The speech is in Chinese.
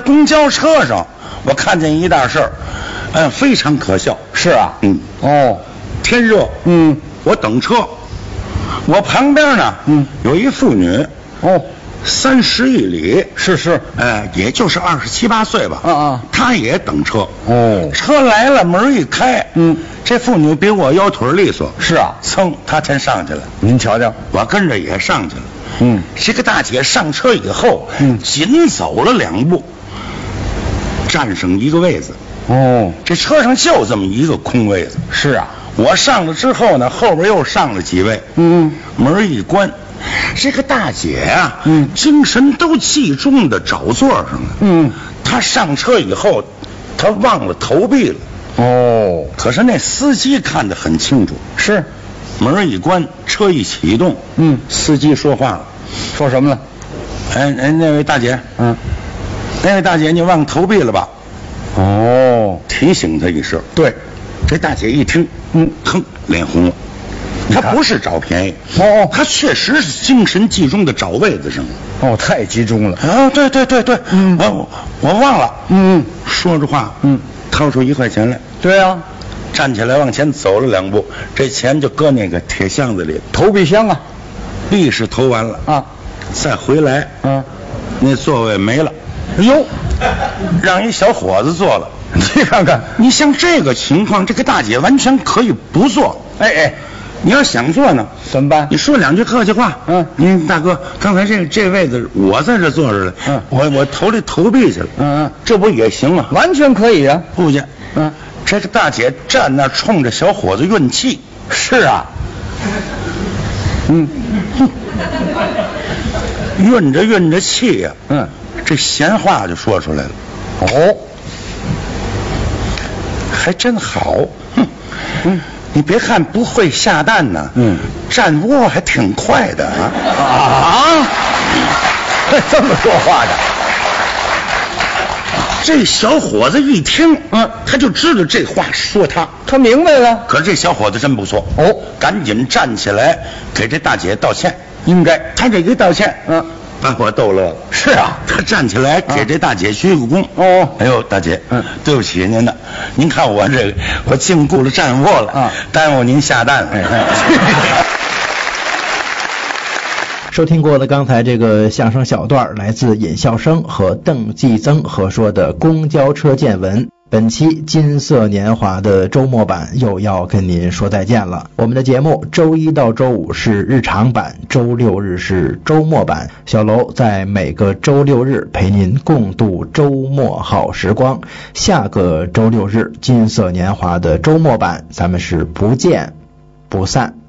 公交车上，我看见一大事儿，非常可笑。 是啊， 天热，我等车，我旁边呢，有一妇女，31里， 是， 也就是27、28岁吧，她也等车，车来了，门一开，这妇女比我腰腿利索， 是啊， 噌，她先上去了， 您瞧瞧， 我跟着也上去了，这个大姐上车以后，紧走了2步，占上一个位子，这车上就这么一个空位子， 是啊， 我上了之后呢，后边又上了几位，门一关。这个大姐啊，精神都集中的找座上了。她上车以后，她忘了投币了。可是那司机看得很清楚。 是， 门一关，车一启动，司机说话了， 说什么了？ 那位大姐，那位大姐，你忘投币了吧？提醒她一声。 对， 这大姐一听，腾，脸红了。他不是找便宜，他确实是精神集中的找位子上了。 太集中了。 对，我忘了。说着话，掏出1块钱来。 对啊， 站起来往前走了2步，这钱就搁那个铁箱子里， 投币箱啊。 币是投完了啊，再回来，那座位没了。 哟， 让一小伙子坐了。 你看看， 你像这个情况，这个大姐完全可以不坐。你要想坐呢， 怎么办？ 你说2句客气话。您大哥，刚才这位子我在这坐着了，我投币去了。这不也行吗？ 完全可以啊。 不行。这个大姐站那冲着小伙子运气。 是啊。 运着气呀。这闲话就说出来了。还真好。你别看不会下蛋呢，站窝还挺快的啊！ 这么说话的， 这小伙子一听，他就知道这话说他明白了。 可是这小伙子真不错，赶紧站起来给这大姐道歉。 应该， 他这一道歉，把我逗乐了。 是啊， 他站起来给这大姐鞠个躬。哎呦，大姐，对不起您的，您看我这个我禁锢了站窝了，耽误您下蛋了。 收听过了刚才这个相声小段，来自尹笑声和邓继增合说的公交车见闻。本期金色年华的周末版又要跟您说再见了。我们的节目周一到周五是日常版，周六日是周末版。小楼在每个周六日陪您共度周末好时光。下个周六日金色年华的周末版，咱们是不见不散。